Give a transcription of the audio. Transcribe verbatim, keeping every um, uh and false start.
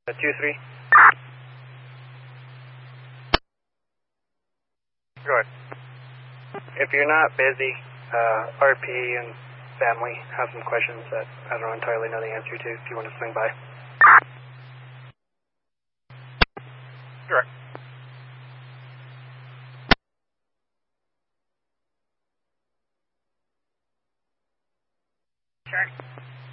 Uh, two three. Go ahead. If you're not busy, uh, R P and family have some questions that I don't entirely know the answer to if you want to swing by. Correct. Sure.